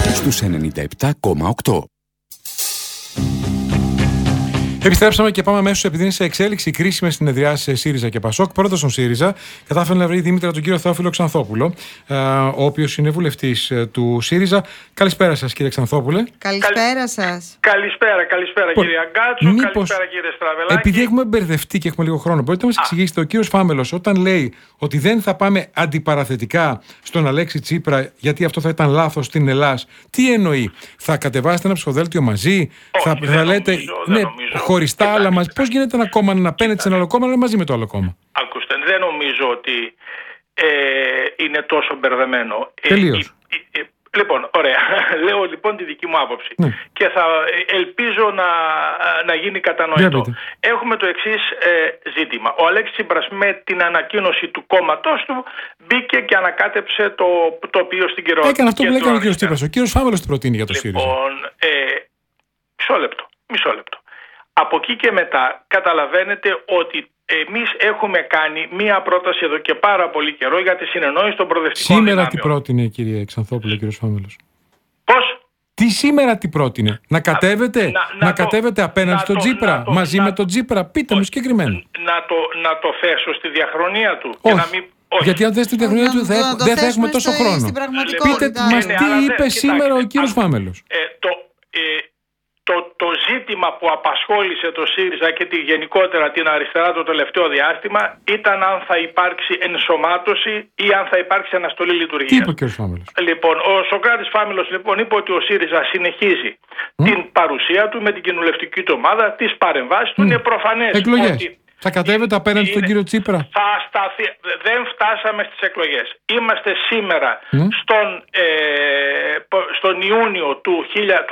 στους 97,8. Επιστρέψαμε και πάμε αμέσως, επειδή είναι σε εξέλιξη η κρίσιμη συνεδριάση ΣΥΡΙΖΑ και ΠΑΣΟΚ. Πρόεδρος των ΣΥΡΙΖΑ κατάφερε να βρει Δήμητρα τον κύριο Θεόφιλο Ξανθόπουλο, ο οποίος είναι βουλευτής του ΣΥΡΙΖΑ. Καλησπέρα σας, κύριε Ξανθόπουλε. Καλησπέρα σας. Καλησπέρα κύριε Αγκάτσο, καλησπέρα κύριε Στραβελάκη. Επειδή έχουμε μπερδευτεί και έχουμε λίγο χρόνο, μπορείτε να μας εξηγήσετε, ο κύριος Φάμελος όταν λέει ότι δεν θα πάμε αντιπαραθετικά στον Αλέξη Τσίπρα, γιατί αυτό θα ήταν λάθος στην Ελλάδα, τι εννοεί? Θα κατεβάσετε ένα ψηφοδέλτιο μαζί? Όχι, θα λέτε δεν νομίζω. χωριστά, αλλά πώς γίνεται ένα κόμμα να απέναντι σε ένα άλλο κόμμα, αλλά μαζί με το άλλο κόμμα? Ακούστε, δεν νομίζω ότι είναι τόσο μπερδεμένο. Τελείως. Λοιπόν, ωραία. Λέω λοιπόν τη δική μου άποψη. Ναι. Και θα ελπίζω να γίνει κατανοητό. Έχουμε το εξής ζήτημα. Ο Αλέξης Τσίπρας με την ανακοίνωση του κόμματός του μπήκε και ανακάτεψε το τοπίο στην κυριότητα. Έκανε αυτό που έκανε ο κύριος Τσίπρας. Ο κύριος Φάμελος τι προτείνει για το ΣΥΡΙΖΑ? Λοιπόν, μισό λεπτό. Από εκεί και μετά καταλαβαίνετε ότι εμείς έχουμε κάνει μία πρόταση εδώ και πάρα πολύ καιρό για τη συνεννόηση των προοδευτικών Σήμερα δυνάμεων. τι πρότεινε, κύριε Ξανθόπουλε, κύριος Φάμελος? Πώς? Τι σήμερα τι πρότεινε? Να κατέβετε, να κατέβετε απέναντι στον Τσίπρα, μαζί με τον Τσίπρα? Πείτε μου συγκεκριμένα. Να το θέσω στη διαχρονία του. Όχι. Και να μην... Όχι. Γιατί αν δεν στη διαχρονία του δεν θα έχουμε τόσο χρόνο. Πείτε μας τι είπε σήμερα ο κύριος Φάμελος. Το ζήτημα που απασχόλησε το ΣΥΡΙΖΑ και γενικότερα την αριστερά το τελευταίο διάστημα ήταν αν θα υπάρξει ενσωμάτωση ή αν θα υπάρξει αναστολή λειτουργίας. Τι είπε ο κ. Φάμελος? Λοιπόν, ο Σωκράτης Φάμελος λοιπόν είπε ότι ο ΣΥΡΙΖΑ συνεχίζει την παρουσία του με την κοινοβουλευτική του ομάδα, τις παρεμβάσεις του. Είναι προφανές ότι θα κατέβετε απέναντι στον κύριο Τσίπρα? Δεν φτάσαμε στις εκλογές. Είμαστε σήμερα στον Ιούνιο του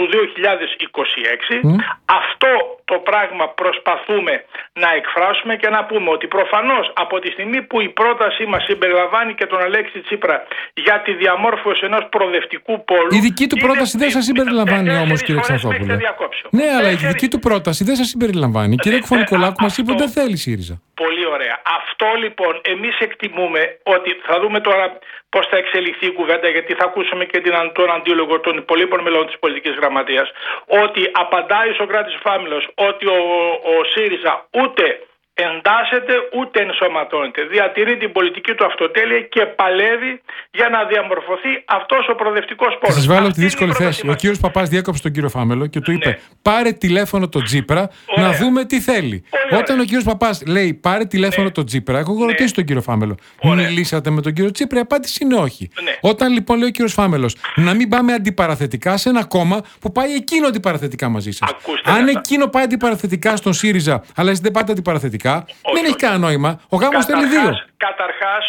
2026. Αυτό το πράγμα προσπαθούμε να εκφράσουμε και να πούμε ότι προφανώς από τη στιγμή που η πρότασή μας συμπεριλαμβάνει και τον Αλέξη Τσίπρα για τη διαμόρφωση ενός προοδευτικού πόλου. Η δική του πρόταση δεν σας συμπεριλαμβάνει όμως, κύριε Ξανθόπουλε. Ναι, αλλά η δική του πρόταση δεν σας συμπεριλαμβάνει. Κύριε Κουφανικολάκου μας είπε ότι δεν θέλει ΣΥΡΙΖΑ. Πολύ ωραία. Αυτό λοιπόν εμείς εκτιμούμε ότι θα δούμε τώρα πώς θα εξελιχθεί η κουβέντα, γιατί θα ακούσουμε και τον αντίλογο των υπολείπων μελών της πολιτικής γραμματείας, ότι απαντάει ο Σωκράτης Φάμελος ότι ο ΣΥΡΙΖΑ ούτε εντάσσεται ούτε ενσωματώνεται. Διατηρεί την πολιτική του αυτοτέλεια και παλεύει για να διαμορφωθεί αυτός ο προοδευτικός πόλος. Θα σας βάλω τη δύσκολη θέση. Ο κύριος Παπάς διέκοψε τον κύριο Φάμελο και του είπε πάρε τηλέφωνο τον Τσίπρα να δούμε τι θέλει. Όταν ο κύριος Παπάς λέει πάρε τηλέφωνο τον Τσίπρα, έχω ρωτήσει τον κύριο Φάμελο, μιλήσατε με τον κύριο Τσίπρα? Η απάντηση είναι όχι. Όταν λοιπόν λέει ο κύριος Φάμελος να μην πάμε αντιπαραθετικά σε ένα κόμμα που πάει εκείνο αντιπαραθετικά μαζί σας. Αν εκείνο πάει αντιπαραθετικά στον ΣΥΡΙΖΑ, αλλά εσείς δεν πάτε αντιπαραθετικά, δεν έχει κανένα νόημα. Ο γάμος θέλει δύο. Καταρχάς,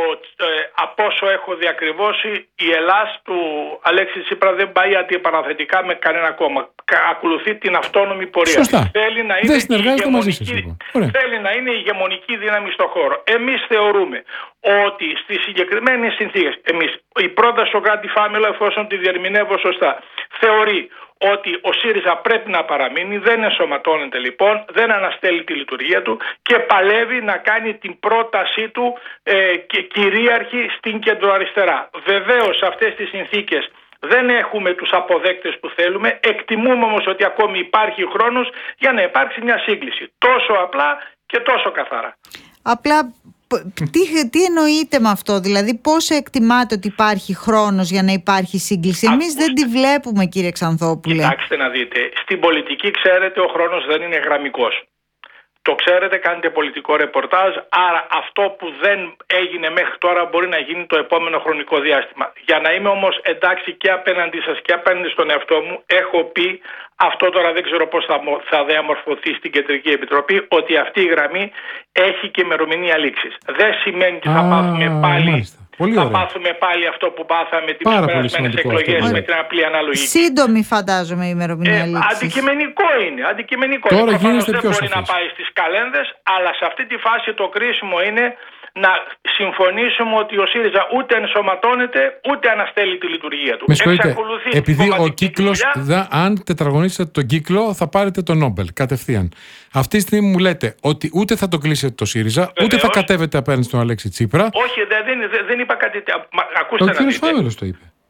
από όσο έχω διακριβώσει, η Ελλάς του Αλέξη Τσίπρα δεν πάει αντιπαραθετικά με κανένα κόμμα. Ακολουθεί την αυτόνομη πορεία. Σωστά. Θέλει να είναι δεν συνεργάζεται μαζί σας. Θέλει να είναι ηγεμονική δύναμη στον χώρο. Εμείς θεωρούμε ότι στις συγκεκριμένες συνθήκες, η πρόταση Σωκράτη Φάμελο, εφόσον τη διερμηνεύω σωστά, θεωρεί ότι ο ΣΥΡΙΖΑ πρέπει να παραμείνει, δεν ενσωματώνεται λοιπόν, δεν αναστέλει τη λειτουργία του και παλεύει να κάνει την πρότασή του κυρίαρχη στην κεντροαριστερά. Βεβαίως σε αυτές τις συνθήκες δεν έχουμε τους αποδέκτες που θέλουμε, εκτιμούμε όμως ότι ακόμη υπάρχει χρόνος για να υπάρξει μια σύγκληση. Τόσο απλά και τόσο καθαρά. Απλά τι εννοείτε με αυτό, δηλαδή πώς εκτιμάτε ότι υπάρχει χρόνος για να υπάρχει σύγκληση? Εμείς δεν τη βλέπουμε, κύριε Ξανθόπουλε. Κοιτάξτε να δείτε, στην πολιτική ξέρετε ο χρόνος δεν είναι γραμμικός. Το ξέρετε, κάνετε πολιτικό ρεπορτάζ, άρα αυτό που δεν έγινε μέχρι τώρα μπορεί να γίνει το επόμενο χρονικό διάστημα. Για να είμαι όμως εντάξει και απέναντι σας και απέναντι στον εαυτό μου, έχω πει, αυτό τώρα δεν ξέρω πώς θα διαμορφωθεί στην Κεντρική Επιτροπή, ότι αυτή η γραμμή έχει και ημερομηνία λήξης. Δεν σημαίνει ότι θα πάθουμε πάλι... Θα πάθουμε πάλι αυτό που πάθαμε τις περασμένες εκλογές με την απλή αναλογική. Σύντομη φαντάζομαι η ημερομηνία λήξης. Αντικειμενικό είναι. Τώρα γίνεται δεν μπορεί να πάει στις καλένδες, αλλά σε αυτή τη φάση το κρίσιμο είναι να συμφωνήσουμε ότι ο ΣΥΡΙΖΑ ούτε ενσωματώνεται ούτε αναστέλει τη λειτουργία του. Με συγχωρείτε, επειδή ο κύκλος, αν τετραγωνίσετε τον κύκλο θα πάρετε τον Νόμπελ κατευθείαν. Αυτή τη στιγμή μου λέτε ότι ούτε θα το κλείσετε το ΣΥΡΙΖΑ, ούτε θα κατέβετε απέναντι στον Αλέξη Τσίπρα. Όχι, δεν είπα κάτι. Ακούστε, ο κύριος Φάμελος το είπε.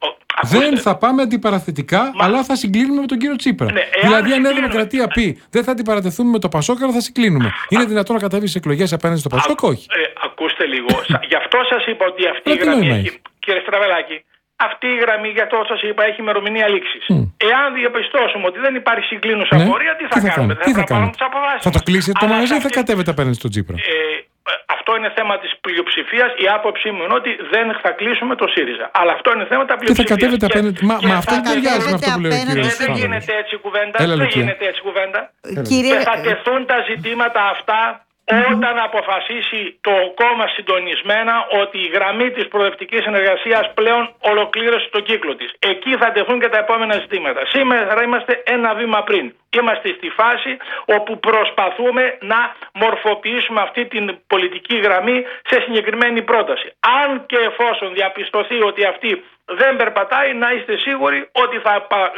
δεν θα πάμε αντιπαραθετικά, αλλά θα συγκλίνουμε με τον κύριο Τσίπρα. Ναι, δηλαδή, αν η Νέα Δημοκρατία πει δεν θα αντιπαρατεθούμε με το Πασόκ, αλλά θα συγκλίνουμε. Είναι δυνατόν να κατέβει σε εκλογές απέναντι στο Πασόκ, όχι? Ακούστε λίγο. Γι' αυτό σας είπα ότι αυτή η γραμμή έχει. Κύριε Στραβελάκη, αυτή η γραμμή, για το σας είπα, έχει ημερομηνία λήξης. Εάν διαπιστώσουμε ότι δεν υπάρχει συγκλίνουσα πορεία, τι θα κάνουμε? Θα πάρουμε τις αποφάσεις. Θα το κλείσετε το μαγαζί ή θα κατέβετε απέναντι στον Τσίπρα? Αυτό είναι θέμα της πλειοψηφίας. Η άποψή μου είναι ότι δεν θα κλείσουμε το ΣΥΡΙΖΑ. Αλλά αυτό είναι θέμα τα πλειοψηφίας. Και θα κατέβετε απέναντι. Μα αυτό δεν ταιριάζει με αυτό που λέει ο κύριος. Δεν γίνεται έτσι κουβέντα. Δεν γίνεται έτσι κουβέντα. Και θα τεθούν τα ζητήματα αυτά όταν αποφασίσει το κόμμα συντονισμένα ότι η γραμμή της προοδευτικής συνεργασίας πλέον ολοκλήρωσε τον κύκλο της. Εκεί θα τεθούν και τα επόμενα ζητήματα. Σήμερα είμαστε ένα βήμα πριν. Είμαστε στη φάση όπου προσπαθούμε να μορφοποιήσουμε αυτή την πολιτική γραμμή σε συγκεκριμένη πρόταση. Αν και εφόσον διαπιστωθεί ότι αυτή δεν περπατάει, να είστε σίγουροι ότι θα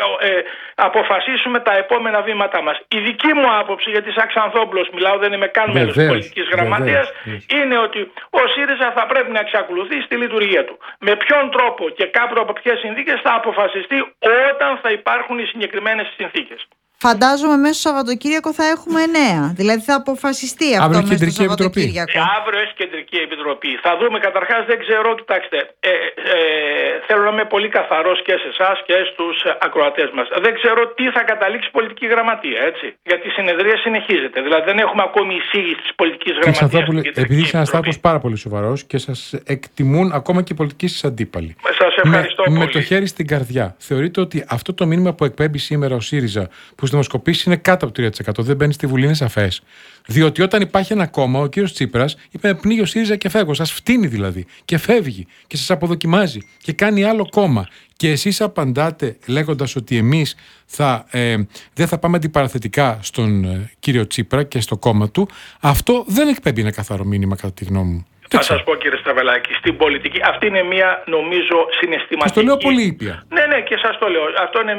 αποφασίσουμε τα επόμενα βήματά μας. Η δική μου άποψη, γιατί σαν Ξανθόπουλος μιλάω, δεν είμαι καν μέλος της πολιτικής γραμματείας, είναι ότι ο ΣΥΡΙΖΑ θα πρέπει να εξακολουθεί στη λειτουργία του. Με ποιον τρόπο και κάπου από ποιες συνθήκες θα αποφασιστεί όταν θα υπάρχουν οι συγκεκριμένες συνθήκες. Φαντάζομαι μέσα στο Σαββατοκύριακο θα έχουμε νέα. Δηλαδή θα αποφασιστεί αυτό μέσα στο Σαββατοκύριακο. Αύριο έχει κεντρική επιτροπή. Θα δούμε καταρχάς, δεν ξέρω, κοιτάξτε. Θέλω να είμαι πολύ καθαρός και σε εσάς και στους ακροατές μας. Δεν ξέρω τι θα καταλήξει η πολιτική γραμματεία, έτσι. Γιατί η συνεδρία συνεχίζεται. Δηλαδή δεν έχουμε ακόμη εισήγηση της πολιτικής γραμματείας. Επειδή είσαι ένας άνθρωπος πάρα πολύ σοβαρός και σας εκτιμούν ακόμα και οι πολιτικοί σας αντίπαλοι. Σας ευχαριστώ πολύ. Με το χέρι στην καρδιά, θεωρείτε ότι αυτό το μήνυμα που εκπέμπει σήμερα ο ΣΥΡΙΖΑ, που στις δημοσκοπήσεις είναι κάτω από το 3%, δεν μπαίνει στη Βουλή, είναι σαφές? Διότι όταν υπάρχει ένα κόμμα, ο κύριος Τσίπρας είπε πνίγει ο ΣΥΡΙΖΑ και φεύγω. Σας φτύνει δηλαδή και φεύγει και σας αποδοκιμάζει και κάνει άλλο κόμμα. Και εσείς απαντάτε λέγοντας ότι εμείς δεν θα πάμε αντιπαραθετικά στον κύριο Τσίπρα και στο κόμμα του. Αυτό δεν εκπέμπει ένα καθαρό μήνυμα, κατά τη γνώμη μου. Θα σας πω, κύριε Στραβελάκη, στην πολιτική αυτή είναι μια, νομίζω, συναισθηματική. Σας το λέω πολύ ήπια. Ναι, και σας το λέω. Αυτό είναι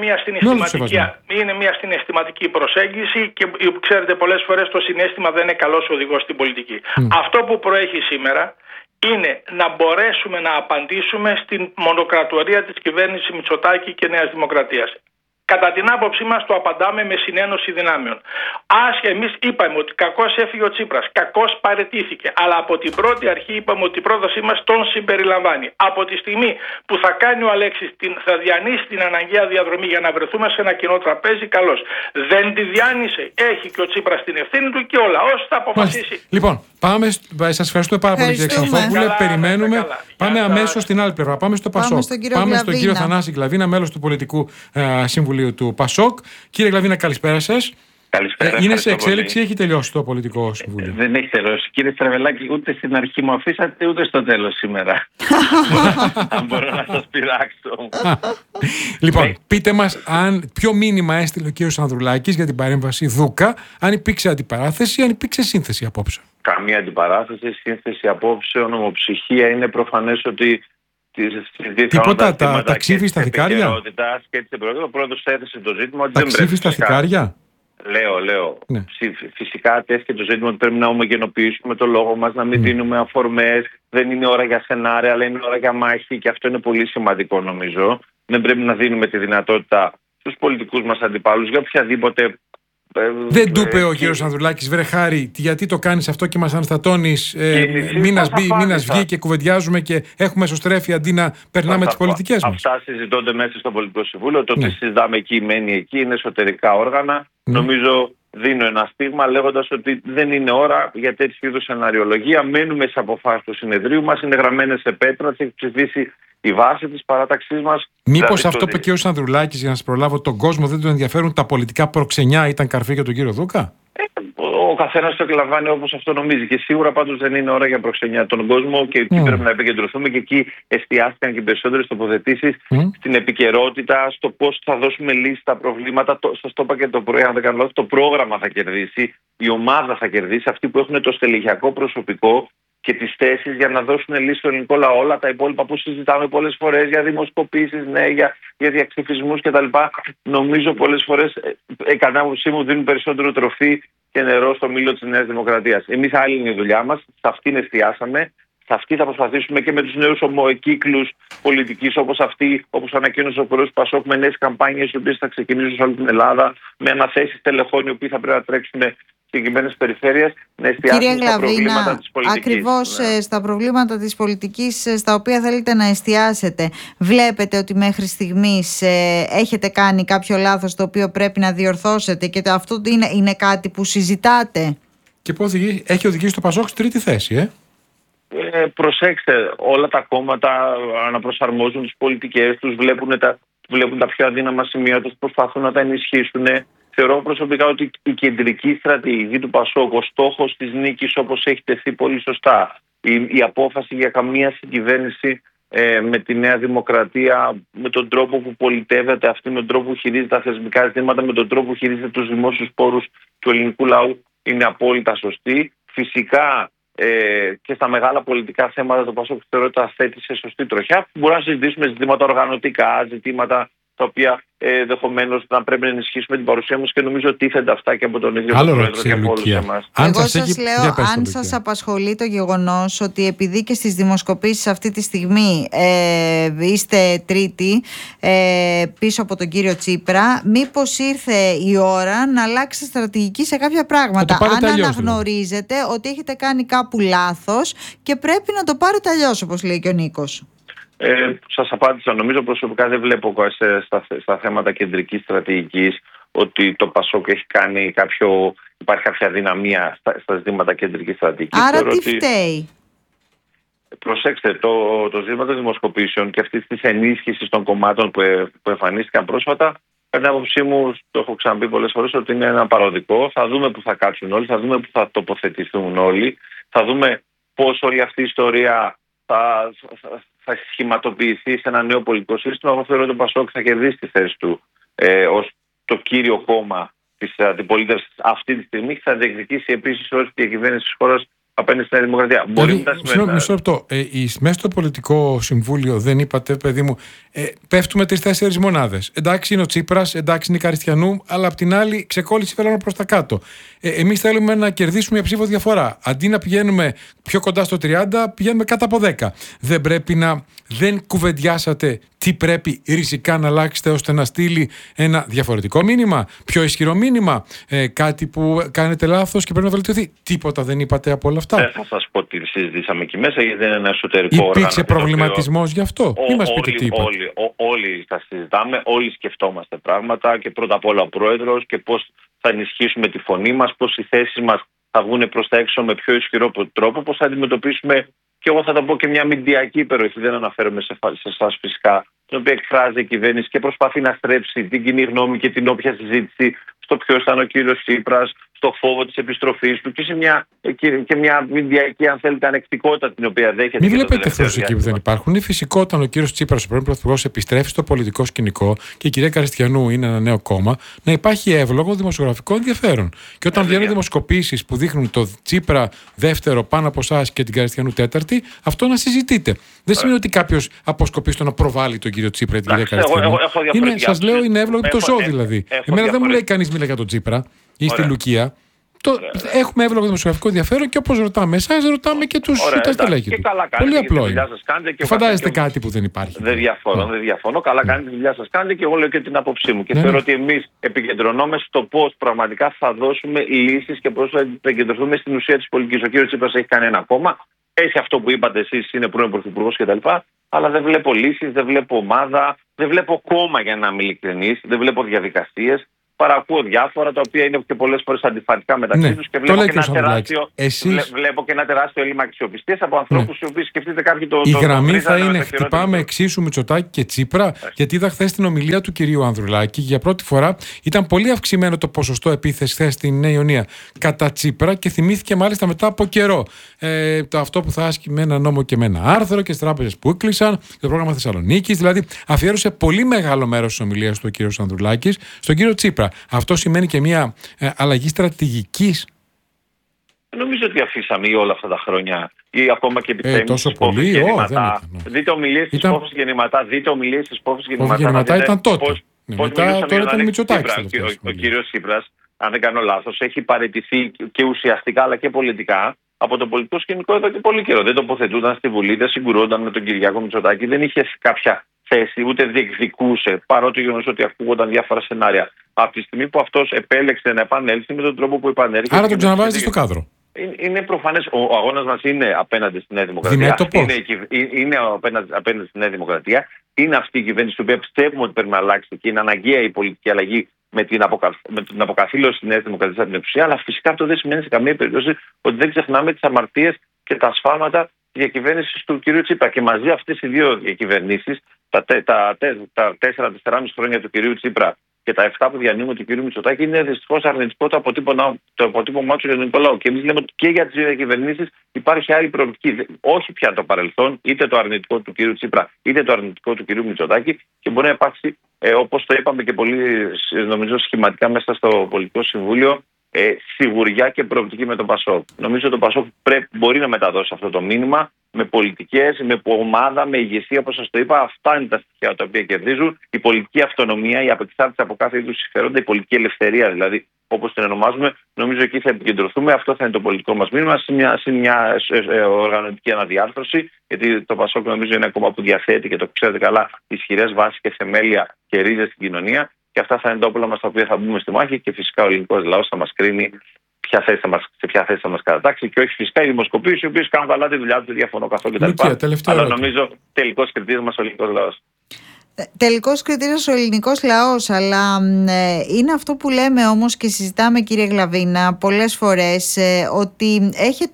μια συναισθηματική προσέγγιση και ξέρετε, πολλές φορές το συναίσθημα δεν είναι καλός οδηγός στην πολιτική. Αυτό που προέχει σήμερα είναι να μπορέσουμε να απαντήσουμε στην μονοκρατορία της κυβέρνησης Μητσοτάκη και Νέας Δημοκρατίας. Κατά την άποψή μας το απαντάμε με συνένωση δυνάμεων. Εμείς είπαμε ότι κακώς έφυγε ο Τσίπρας, κακώς παραιτήθηκε, αλλά από την πρώτη αρχή είπαμε ότι η πρότασή μας τον συμπεριλαμβάνει. Από τη στιγμή που θα κάνει ο Αλέξης, θα διανύσει την αναγκαία διαδρομή για να βρεθούμε σε ένα κοινό τραπέζι, καλώς. Δεν τη διάνυσε, έχει και ο Τσίπρας την ευθύνη του και ο λαός θα αποφασίσει. Λοιπόν, σας ευχαριστούμε πάρα πολύ, κύριε Ξανθόπουλε. Περιμένουμε. Πάμε αμέσως στην άλλη πλευρά. Πάμε στο Πασόκ. Πάμε στον κύριο Θανάση Γκλαβίνα, μέλος του Πολιτικού Συμβουλίου του Πασόκ. Κύριε Γκλαβίνα, καλησπέρα σας. Καλησπέρα. Είναι σε εξέλιξη ή έχει τελειώσει το Πολιτικό Συμβούλιο? Δεν έχει τελειώσει. Κύριε Στραβελάκη, ούτε στην αρχή μου αφήσατε, ούτε στο τέλος σήμερα. Αν μπορώ να σας πειράξω. Λοιπόν, πείτε μας ποιο μήνυμα έστειλε ο κύριος Ανδρουλάκης για την παρέμβαση Δούκα, αν υπήρξε αντιπαράθεση ή αν υπήρξε σύνθεση απόψε. Καμία αντιπαράθεση, σύνθεση απόψεων, ομοψυχία. Είναι προφανές ότι τίποτα, τα ξύφη στα θικάρια. Ο πρόεδρος έθεσε το ζήτημα. Τα ξύφη στα θικάρια. Λέω. Ναι. Φυσικά τέθηκε το ζήτημα ότι πρέπει να ομογενοποιήσουμε το λόγο μας, να μην δίνουμε αφορμές. Δεν είναι ώρα για σενάρια, αλλά είναι ώρα για μάχη και αυτό είναι πολύ σημαντικό νομίζω. Δεν πρέπει να δίνουμε τη δυνατότητα στους πολιτικούς μας αντιπάλους για οποιαδήποτε. Δεν του είπε ο κύριος Ανδρουλάκης, βρε Χάρη, γιατί το κάνεις αυτό και μας αναστατώνεις, μήνας βγει και κουβεντιάζουμε και έχουμε εσωστρέφει αντί να περνάμε τις πολιτικές μας. Αυτά συζητώνται μέσα στο Πολιτικό Συμβούλιο. Το ότι συζητάμε εκεί, μένει εκεί, είναι εσωτερικά όργανα. Νομίζω δίνω ένα στίγμα λέγοντας ότι δεν είναι ώρα για τέτοιου είδους σεναριολογία. Μένουμε στις αποφάσεις του συνεδρίου μας, είναι γραμμένες σε πέτρα, έχει ψηφίσει η βάση της παράταξής μας. Μήπως αυτό που είπε ο κ. Ανδρουλάκης, για να σας προλάβω, τον κόσμο δεν τον ενδιαφέρουν τα πολιτικά προξενιά, ήταν καρφί για τον κύριο Δούκα? Ο καθένας το εκλαμβάνει όπως αυτό νομίζει. Και σίγουρα πάντως δεν είναι ώρα για προξενιά τον κόσμο και εκεί πρέπει να επικεντρωθούμε και εκεί εστιάστηκαν και οι περισσότερες τοποθετήσεις στην επικαιρότητα, στο πώς θα δώσουμε λύση στα προβλήματα. Σας το είπα και το πρωί, αν δεν κάνω λάθος, το πρόγραμμα θα κερδίσει, η ομάδα θα κερδίσει, αυτοί που έχουν το στελεχειακό προσωπικό και τις θέσεις για να δώσουν λύση στο ελληνικό λαό. Όλα τα υπόλοιπα που συζητάμε πολλές φορές για δημοσκοπήσεις, για διαξυφισμούς κτλ. Νομίζω πολλές φορές, κατά άποψή μου, δίνουν περισσότερο τροφή και νερό στο μήλο της Νέας Δημοκρατίας. Εμείς άλλη είναι η δουλειά μας, σε αυτήν εστιάσαμε. σε αυτή θα προσπαθήσουμε και με τους νέους ομοκύκλους πολιτικής όπως ανακοίνωσε ο πρόεδρος του Πασόκ, με νέες καμπάνιες οι οποίες θα ξεκινήσουν σε όλη την Ελλάδα, με αναθέσεις τελεχών οι οποίοι θα πρέπει να τρέξουν συγκεκριμένες περιφέρειες, να εστιάσουμε στα προβλήματα της πολιτικής. Ακριβώς στα προβλήματα της πολιτικής στα οποία θέλετε να εστιάσετε. Βλέπετε ότι μέχρι στιγμής έχετε κάνει κάποιο λάθος το οποίο πρέπει να διορθώσετε και αυτό είναι κάτι που συζητάτε? Και πώς έχει οδηγήσει το Πασόκ στη τρίτη θέση, Προσέξτε, όλα τα κόμματα αναπροσαρμόζουν τις πολιτικές τους, βλέπουν τα πιο αδύναμα σημεία τους, προσπαθούν να τα ενισχύσουν. Θεωρώ προσωπικά ότι η κεντρική στρατηγική του Πασόκ, ο στόχος της νίκης όπως έχει τεθεί πολύ σωστά, η απόφαση για καμία συγκυβέρνηση με τη Νέα Δημοκρατία, με τον τρόπο που πολιτεύεται αυτή, με τον τρόπο που χειρίζεται τα θεσμικά ζητήματα, με τον τρόπο που χειρίζεται τους δημόσιους πόρους του ελληνικού λαού, είναι απόλυτα σωστή. Φυσικά και στα μεγάλα πολιτικά θέματα το Πασόκ θεωρώ ότι τα θέτει σε σωστή τροχιά. Μπορούμε να συζητήσουμε ζητήματα οργανωτικά, ζητήματα τα οποία ενδεχομένως να πρέπει να ενισχύσουμε την παρουσία μας και νομίζω ότι τίθενται αυτά και από τον ίδιο τον Πρόεδρο και από όλους εμάς. Εγώ σας λέω, αν σας απασχολεί το γεγονός ότι επειδή και στις δημοσκοπήσεις αυτή τη στιγμή είστε τρίτη πίσω από τον κύριο Τσίπρα, μήπως ήρθε η ώρα να αλλάξετε στρατηγική σε κάποια πράγματα? Αν αναγνωρίζετε ότι έχετε κάνει κάπου λάθος και πρέπει να το πάρετε αλλιώς, όπως λέει και ο Νίκος. Σας απάντησα. Νομίζω προσωπικά δεν βλέπω στα θέματα κεντρικής στρατηγικής ότι το Πασόκ έχει κάνει υπάρχει κάποια δυναμία στα ζητήματα κεντρικής στρατηγικής. Άρα τι φταίει? Προσέξτε, το ζήτημα των δημοσκοπήσεων και αυτής της ενίσχυσης των κομμάτων που εμφανίστηκαν πρόσφατα, κατά την άποψή μου, το έχω ξαναπεί πολλές φορές, ότι είναι ένα παροδικό. Θα δούμε που θα κάτσουν όλοι, θα δούμε που θα τοποθετηθούν όλοι, θα δούμε πώς όλη αυτή η ιστορία θα σχηματοποιηθεί σε ένα νέο πολιτικό σύστημα. Εγώ θεωρώ ότι το Πασόκ θα κερδίσει τη θέση του ως το κύριο κόμμα της αντιπολίτευσης αυτή τη στιγμή και θα διεκδικήσει επίσης όλη τη διακυβέρνηση της χώρας απέναντι στην Δημοκρατία. Μισό λεπτό. Μέσα στο πολιτικό συμβούλιο δεν είπατε, παιδί μου, πέφτουμε 3-4 μονάδες. Εντάξει είναι ο Τσίπρας, εντάξει είναι η Καριστιανού, αλλά απ' την άλλη ξεκόλλησε φελώνω προς τα κάτω. Εμείς θέλουμε να κερδίσουμε μια ψήφο διαφορά. Αντί να πηγαίνουμε πιο κοντά στο 30, πηγαίνουμε κάτω από 10. Δεν πρέπει δεν κουβεντιάσατε τι πρέπει ριζικά να αλλάξετε ώστε να στείλει ένα διαφορετικό μήνυμα, πιο ισχυρό μήνυμα, κάτι που κάνετε λάθος και πρέπει να βελτιωθεί? Τίποτα δεν είπατε από όλα αυτά? Δεν θα σας πω τι συζητήσαμε εκεί μέσα, γιατί δεν είναι ένα εσωτερικό όργανο. Υπήρξε προβληματισμός γι' αυτό? Μην μας πείτε τι είπατε. Όλοι τα συζητάμε, όλοι σκεφτόμαστε πράγματα και πρώτα απ' όλα ο Πρόεδρος και πώς θα ενισχύσουμε τη φωνή μας, πώς οι θέσεις μας θα βγουν προς τα έξω με πιο ισχυρό τρόπο, πώς θα αντιμετωπίσουμε, και εγώ θα το πω, και μια μηντιακή υπεροχή, δεν αναφέρομαι σε εσάς φυσικά, την οποία εκφράζει η κυβέρνηση και προσπαθεί να στρέψει την κοινή γνώμη και την όποια συζήτηση στο ποιος ήταν ο κύριος Τσίπρας, στο φόβο της επιστροφής του και σε μια μηντιακή, αν θέλετε, ανεκτικότητα την οποία δέχεται. Μην βλέπετε ευθύνες εκεί που δεν υπάρχουν. Είναι φυσικό όταν ο κύριος Τσίπρας, ο πρώην Πρωθυπουργός, επιστρέφει στο πολιτικό σκηνικό και η κυρία Καριστιανού είναι ένα νέο κόμμα, να υπάρχει εύλογο δημοσιογραφικό ενδιαφέρον. Και όταν βγαίνουν δημοσκοπήσεις που δείχνουν το Τσίπρα δεύτερο πάνω από εσάς και την Καριστιανού τέταρτη, αυτό να συζητείτε. Δεν σημαίνει ότι κάποιος αποσκοπεί στο να προβάλλει τον κύριο Τσίπρα ή την κυρία Καριστιανού. Σας λέω, είναι εύλογο το ζώο δηλαδή. Εμένα δεν μου λέει κανείς μιλάει για τον Τσίπρα ή στη Λουκία. Έχουμε εύλογο δημοσιογραφικό ενδιαφέρον και όπως ρωτάμε εσάς, ρωτάμε και τους στελέχη του. Πολύ απλό είναι. Φαντάζεστε κάτι που δεν υπάρχει? Δεν διαφωνώ. Καλά κάνετε τη δουλειά σας, κάνετε, και εγώ λέω και την άποψή μου. Και θεωρώ ότι εμείς επικεντρωνόμαστε στο πώς πραγματικά θα δώσουμε λύσεις και πώς θα επικεντρωθούμε στην ουσία της πολιτικής. Ο κύριος Τσίπρας έχει κάνει ένα κόμμα, έχει αυτό που είπατε εσείς, είναι πρώην Πρωθυπουργός κτλ. Αλλά δεν βλέπω λύσεις, δεν βλέπω ομάδα, δεν βλέπω κόμμα, για να είμαι ειλικρινής, δεν βλέπω διαδικασίες. Παρακούω διάφορα τα οποία είναι και πολλές φορές αντιφατικά μεταξύ τους και βλέπω και ένα τεράστιο έλλειμμα αξιοπιστίας από ανθρώπους οι οποίοι, σκεφτείτε, κάποιοι η γραμμή θα είναι χτυπάμε εξίσου Μητσοτάκη και Τσίπρα, γιατί είδα χθες την ομιλία του κυρίου Ανδρουλάκη. Για πρώτη φορά ήταν πολύ αυξημένο το ποσοστό επίθεση χθες στην Νέα Ιωνία κατά Τσίπρα και θυμήθηκε μάλιστα μετά από καιρό αυτό που θα άσκει με ένα νόμο και με ένα άρθρο και τις τράπεζες που έκλεισαν, το πρόγραμμα Θεσσαλονίκης. Δηλαδή αφιέρωσε πολύ μεγάλο μέρος της ομιλίας του ο κύριος Ανδρουλάκης στον κύριο Τσίπρα. Αυτό σημαίνει και μια αλλαγή στρατηγικής? Νομίζω ότι αφήσαμε όλα αυτά τα χρόνια ή ακόμα και τόσο πολύ, δείτε ομιλίες της Πόφης Γεννηματά, δείτε ομιλίες της Πόφης Γεννηματά ήταν τότε. Μετά τώρα ήταν Μητσοτάκης. Ο κύριος Τσίπρας, αν δεν κάνω λάθος, έχει παραιτηθεί και ουσιαστικά αλλά και πολιτικά από το πολιτικό σκηνικό εδώ και πολύ καιρό. Δεν τοποθετούνταν στη Βουλή, δεν συγκρούονταν με τον Κυριάκο Μητσοτάκη, δεν είχε κάποια θέση, ούτε διεκδικούσε, παρότι γεγονός ότι ακούγονταν διάφορα σενάρια. Από τη στιγμή που αυτός επέλεξε να επανέλθει με τον τρόπο που επανέρχεται. Άρα τον ξαναβάζετε στο κάδρο. Είναι προφανές. Ο αγώνας μας είναι απέναντι στη Νέα Δημοκρατία. Είναι απέναντι στη Νέα Δημοκρατία. Είναι αυτή η κυβέρνηση, την οποία πιστεύουμε ότι πρέπει να αλλάξει και είναι αναγκαία η πολιτική αλλαγή με την αποκαθήλωση της Νέας Δημοκρατίας από την εξουσία. Αλλά φυσικά αυτό δεν σημαίνει σε καμία περίπτωση ότι δεν ξεχνάμε τις αμαρτίες και τα σφάλματα της διακυβέρνησης του κ. Τσίπρα. Και μαζί αυτές οι δύο διακυβερνήσεις, τα 4,5 χρόνια του κ. Τσίπρα και τα 7 που διανύουμε του κ. Μητσοτάκη, είναι δυστυχώς αρνητικό το αποτύπωμά του ελληνικού λαού. Και εμείς λέμε ότι και για τις δύο διακυβερνήσεις υπάρχει άλλη προοπτική. Όχι πια το παρελθόν, είτε το αρνητικό του κ. Τσίπρα, είτε το αρνητικό του κ. Μητσοτάκη, και μπορεί να υπάρξει, όπως το είπαμε και πολύ νομίζω σχηματικά μέσα στο Πολιτικό Συμβούλιο, σιγουριά και προοπτική με τον ΠΑΣΟΚ. Νομίζω ότι το ΠΑΣΟΚ μπορεί να μεταδώσει αυτό το μήνυμα με πολιτικές, με ομάδα, με ηγεσία, όπως σας το είπα. Αυτά είναι τα στοιχεία τα οποία κερδίζουν. Η πολιτική αυτονομία, η απεξάρτηση από κάθε είδους συμφέροντα, η πολιτική ελευθερία δηλαδή, όπως την ονομάζουμε. Νομίζω εκεί θα επικεντρωθούμε. Αυτό θα είναι το πολιτικό μας μήνυμα σε μια οργανωτική αναδιάρθρωση. Γιατί το ΠΑΣΟΚ νομίζω είναι ένα κόμμα που διαθέτει, και το ξέρετε καλά, ισχυρές βάσεις και θεμέλια και ρίζες στην κοινωνία. Και αυτά θα είναι τα όπλα μας τα οποία θα μπούμε στη μάχη, και φυσικά ο ελληνικός λαός θα μας κρίνει σε ποια θέση θα μας κατατάξει, και όχι φυσικά οι δημοσκοπήσεις, οι οποίες κάνουν καλά τη δουλειά του, δεν διαφωνώ καθόλου κτλ. Αλλά νομίζω τελικός κριτής μας ο ελληνικός λαός. Τελικός κριτής ο ελληνικός λαός, αλλά είναι αυτό που λέμε όμως και συζητάμε, κύριε Γλαβίνα, πολλές φορές, ότι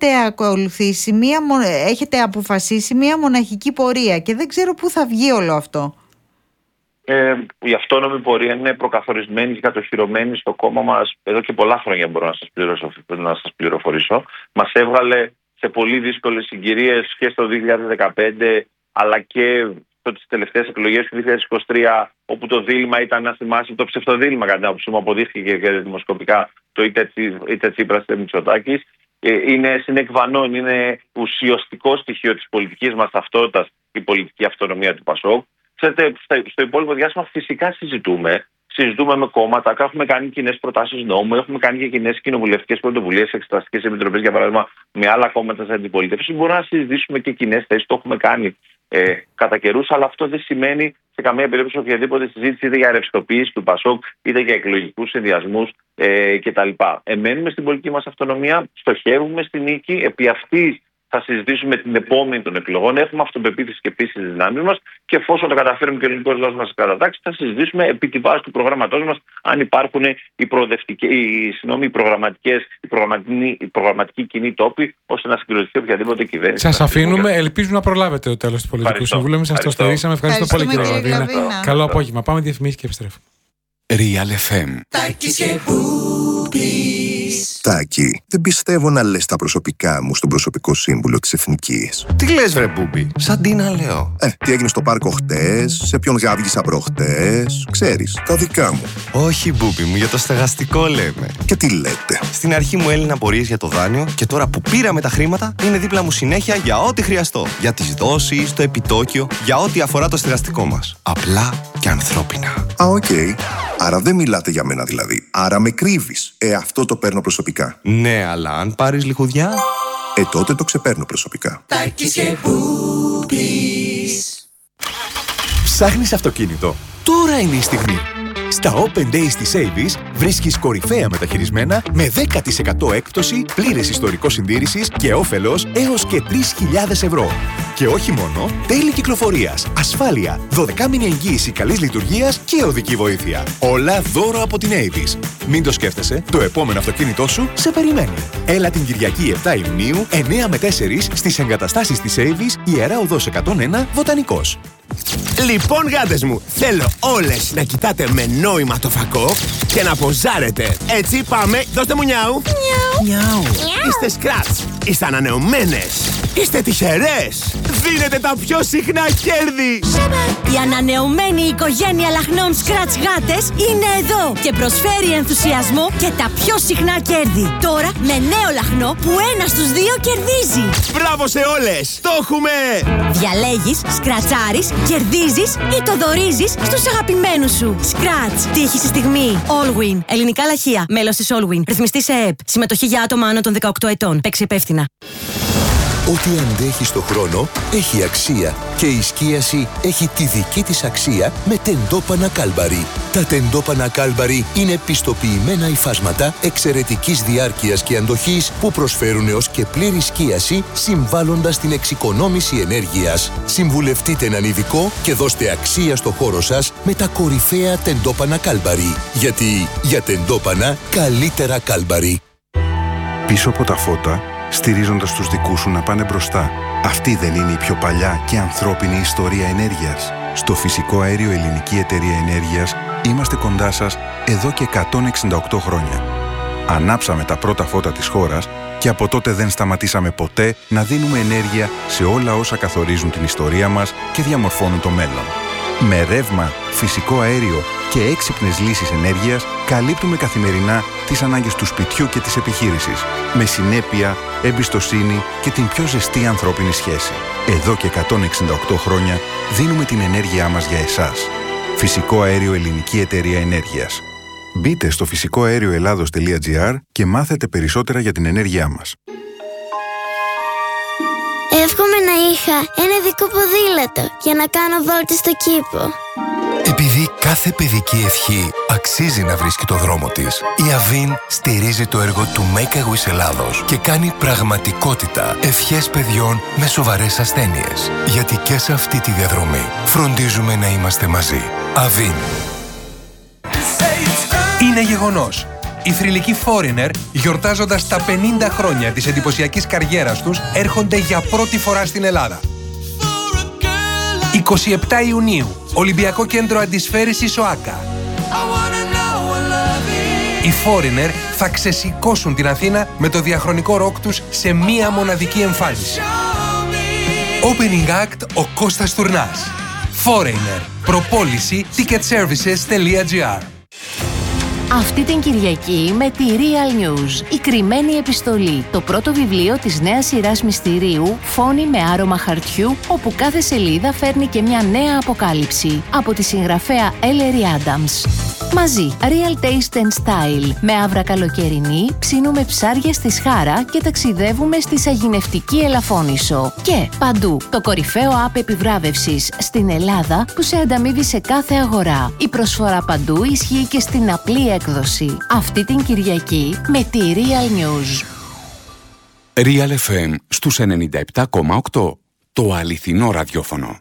έχετε αποφασίσει μία μοναχική πορεία και δεν ξέρω πού θα βγει όλο αυτό. Η αυτόνομη πορεία είναι προκαθορισμένη και κατοχυρωμένη στο κόμμα μας εδώ και πολλά χρόνια, μπορώ να σας πληροφορήσω. Μας έβγαλε σε πολύ δύσκολες συγκυρίες και στο 2015, αλλά και στις τελευταίες εκλογές του 2023, όπου το δίλημμα ήταν, να θυμάσαι, το ψευτοδίλημμα κατά την άποψή μου, αποδείχθηκε και δημοσκοπικά, το είτε Τσίπρας είτε Μητσοτάκης. Είναι συνεκβανών, είναι ουσιαστικό στοιχείο της πολιτικής μας ταυτότητας η πολιτική αυτονομία του ΠΑΣΟΚ. Στο υπόλοιπο διάστημα φυσικά συζητούμε με κόμματα, έχουμε κάνει κοινές προτάσεις νόμου, έχουμε κάνει και κοινές κοινοβουλευτικές πρωτοβουλίες, εξεταστικές επιτροπές, για παράδειγμα, με άλλα κόμματα στην αντιπολίτευση. Μπορούμε να συζητήσουμε και κοινές θέσεις, το έχουμε κάνει κατά καιρούς, αλλά αυτό δεν σημαίνει σε καμία περίπτωση οποιαδήποτε συζήτηση είτε για ρευστοποίηση του ΠΑΣΟΚ, είτε για εκλογικούς συνδυασμούς κτλ. Εμένουμε στην πολιτική μας αυτονομία, στοχεύουμε στη νίκη, επί αυτής θα συζητήσουμε την επόμενη των εκλογών. Έχουμε αυτοπεποίθηση και πίστη στις δυνάμεις μας, και εφόσον το καταφέρουμε και ο ελληνικός λαός μας κατατάξει, θα συζητήσουμε επί τη βάση του προγραμματός μας αν υπάρχουν οι προγραμματικοί κοινοί τόποι, ώστε να συγκροτηθεί οποιαδήποτε κυβέρνηση. Σας αφήνουμε. Ελπίζουμε να προλάβετε το τέλος του Πολιτικού Συμβουλίου. Εμείς σας το στηρίσαμε. Ευχαριστώ πολύ, κύριε Γλαβίνα. Καλό απόγευμα. Πάμε διαφημίσεις και επιστρέφουμε. Real FM. Τάκη, δεν πιστεύω να λες τα προσωπικά μου στον προσωπικό σύμβουλο της Εθνικής. Τι λες, βρε Μπούμπη, σαν τι να λέω. Τι έγινε στο πάρκο χτες, σε ποιον γάβγισα προχτές, ξέρεις, τα δικά μου. Όχι, Μπούμπη μου, για το στεγαστικό λέμε. Και τι λέτε. Στην αρχή μου έλυναν απορίες για το δάνειο, και τώρα που πήραμε τα χρήματα, είναι δίπλα μου συνέχεια για ό,τι χρειαστώ. Για τις δόσεις, το επιτόκιο, για ό,τι αφορά το στεγαστικό μας. Απλά και ανθρώπινα. Οκ. Άρα δεν μιλάτε για μένα δηλαδή. Άρα με κρύβεις. Αυτό το παίρνω προσωπικά. Ναι, αλλά αν πάρεις λιχουδιά, τότε το ξεπαίρνω προσωπικά. Ψάχνεις αυτοκίνητο? Τώρα είναι η στιγμή. Στα Open Days της Avis βρίσκεις κορυφαία μεταχειρισμένα με 10% έκπτωση, πλήρες ιστορικό συντήρησης και όφελος έως και 3.000 ευρώ. Και όχι μόνο, τέλη κυκλοφορίας, ασφάλεια, 12μηνη εγγύηση καλής λειτουργίας και οδική βοήθεια. Όλα δώρο από την Avis. Μην το σκέφτεσαι, το επόμενο αυτοκίνητό σου σε περιμένει. Έλα την Κυριακή 7 Ιουνίου, 9 με 4 στις εγκαταστάσεις της Avis, Ιερά Οδός 101, Βοτανικός. Λοιπόν, γάτες μου, θέλω όλες να κοιτάτε με νόημα το φακό και να ποζάρετε. Έτσι, πάμε, δώστε μου νιάου. Νιάου. Είστε σκράτς, είστε ανανεωμένες. Είστε τυχερές! Δίνετε τα πιο συχνά κέρδη! Η ανανεωμένη οικογένεια λαχνών Scratch γάτες είναι εδώ και προσφέρει ενθουσιασμό και τα πιο συχνά κέρδη. Τώρα με νέο λαχνό που 1 στους 2 κερδίζει. Μπράβο σε όλες! Το έχουμε! Διαλέγεις, σκρατσάρεις, κερδίζεις ή το δωρίζεις στους αγαπημένους σου. Scratch. Τύχη στη στιγμή. Allwin. Ελληνικά λαχεία. Μέλος της Allwin. Ρυθμιστή σε ΕΕΠ. Συμμετοχή για άτομα άνω των 18 ετών. Παίξει υπεύθυνα. Ό,τι αντέχει στο χρόνο έχει αξία και η σκίαση έχει τη δική της αξία με τεντόπανα Κάλμπαρι. Τα τεντόπανα Κάλμπαρι είναι πιστοποιημένα υφάσματα εξαιρετικής διάρκειας και αντοχής που προσφέρουν έως και πλήρη σκίαση συμβάλλοντας στην εξοικονόμηση ενέργειας. Συμβουλευτείτε έναν ειδικό και δώστε αξία στο χώρο σας με τα κορυφαία τεντόπανα Κάλμπαρι. Γιατί για τεντόπανα καλύτερα Κάλμπαρι. Πίσω από τα φώτα, στηρίζοντας τους δικούς σου να πάνε μπροστά. Αυτή δεν είναι η πιο παλιά και ανθρώπινη ιστορία ενέργειας? Στο Φυσικό Αέριο Ελληνική Εταιρεία Ενέργειας είμαστε κοντά σας εδώ και 168 χρόνια. Ανάψαμε τα πρώτα φώτα της χώρας και από τότε δεν σταματήσαμε ποτέ να δίνουμε ενέργεια σε όλα όσα καθορίζουν την ιστορία μας και διαμορφώνουν το μέλλον. Με ρεύμα, φυσικό αέριο και έξυπνες λύσεις ενέργειας καλύπτουμε καθημερινά τις ανάγκες του σπιτιού και της επιχείρησης. Με συνέπεια, εμπιστοσύνη και την πιο ζεστή ανθρώπινη σχέση. Εδώ και 168 χρόνια δίνουμε την ενέργειά μας για εσάς. Φυσικό Αέριο Ελληνική Εταιρεία Ενέργειας. Μπείτε στο φυσικοαέρioελλάδος.gr και μάθετε περισσότερα για την ενέργειά μας. Εύχομαι να είχα ένα δικό ποδήλατο για να κάνω βόλτες στο κήπο. Επειδή κάθε παιδική ευχή αξίζει να βρίσκει το δρόμο της, η Avin στηρίζει το έργο του Make a Wish Ελλάδος και κάνει πραγματικότητα ευχές παιδιών με σοβαρές ασθένειες. Γιατί και σε αυτή τη διαδρομή φροντίζουμε να είμαστε μαζί. Avin. Είναι γεγονός. Οι θρυλικοί Foreigner, γιορτάζοντας τα 50 χρόνια της εντυπωσιακής καριέρας τους, έρχονται για πρώτη φορά στην Ελλάδα. 27 Ιουνίου, Ολυμπιακό Κέντρο Αντισφαίρησης ΟΑΚΑ. Οι Foreigner θα ξεσηκώσουν την Αθήνα με το διαχρονικό ροκ τους σε μία μοναδική εμφάνιση. Opening Act ο Κώστας Τουρνάς. Foreigner. Προπόληση ticketservices.gr. Αυτή την Κυριακή με τη Real News, η κρυμμένη επιστολή, το πρώτο βιβλίο της νέας σειράς μυστηρίου «Φόνοι με άρωμα χαρτιού», όπου κάθε σελίδα φέρνει και μια νέα αποκάλυψη, από τη συγγραφέα Ellery Adams. Μαζί, Real Taste and Style, με άβρα καλοκαιρινή, ψήνουμε ψάρια στη Σχάρα και ταξιδεύουμε στη Σαγηνευτική Ελαφώνησο. Και παντού, το κορυφαίο app επιβράβευσης στην Ελλάδα που σε ανταμείβει σε κάθε αγορά. Η προσφορά παντού ισχύει και στην απλή έκδοση. Αυτή την Κυριακή με τη Real News. Real FM στους 97,8. Το αληθινό ραδιόφωνο.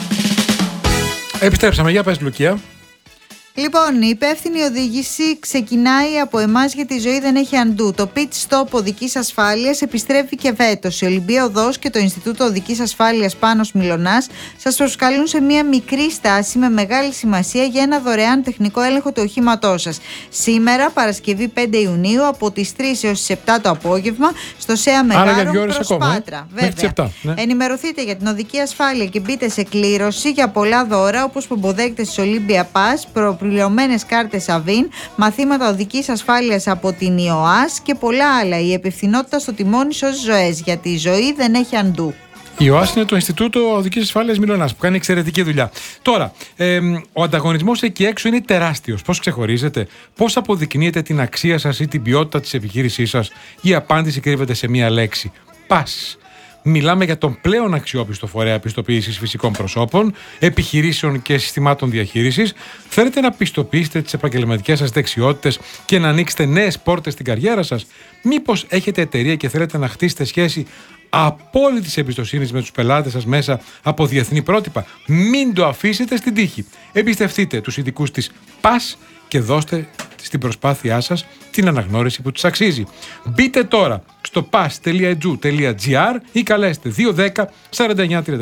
Επιστρέψαμε. Για πες, Λουκία. Λοιπόν, η υπεύθυνη οδήγηση ξεκινάει από εμάς γιατί η ζωή δεν έχει αντού. Το pit stop οδικής ασφάλειας επιστρέφει και φέτος. Η Ολυμπία Οδός και το Ινστιτούτο Οδικής Ασφάλειας Πάνος Μιλωνάς σας προσκαλούν σε μια μικρή στάση με μεγάλη σημασία για ένα δωρεάν τεχνικό έλεγχο του οχήματός σας. Σήμερα, Παρασκευή 5 Ιουνίου, από τις 3 έως τις 7 το απόγευμα, στο ΣΕΑ Μεγάρου προς Πάτρα. Βέβαια. 7, ναι. Ενημερωθείτε για την οδική ασφάλεια και μπείτε σε κλήρωση για πολλά δώρα, όπως πομποδέκτες της Olympia Pass, πληρωμένες κάρτες Avin, μαθήματα οδικής ασφάλειας από την ΙΟΑΣ και πολλά άλλα. Η υπευθυνότητα στο τιμόνι σώζει ζωές, γιατί η ζωή δεν έχει αντού. Η ΙΟΑΣ είναι το Ινστιτούτο Οδικής Ασφάλειας Μιλωνάς, που κάνει εξαιρετική δουλειά. Τώρα, ο ανταγωνισμός εκεί έξω είναι τεράστιος. Πώς ξεχωρίζετε, πώς αποδεικνύετε την αξία σας ή την ποιότητα της επιχείρησής σας? Η απάντηση κρύβεται σε μία λέξη: πας. Μιλάμε για τον πλέον αξιόπιστο φορέα πιστοποίησης φυσικών προσώπων, επιχειρήσεων και συστημάτων διαχείρισης. Θέλετε να πιστοποιήσετε τις επαγγελματικές σας δεξιότητες και να ανοίξετε νέες πόρτες στην καριέρα σας? Μήπως έχετε εταιρεία και θέλετε να χτίσετε σχέση απόλυτης εμπιστοσύνης με τους πελάτες σας μέσα από διεθνή πρότυπα? Μην το αφήσετε στην τύχη. Εμπιστευτείτε τους ειδικούς της ΠΑΣ και δώστε στην προσπάθειά σας την αναγνώριση που τους αξίζει. Μπείτε τώρα στο pas.edu.gr ή καλέστε 210 49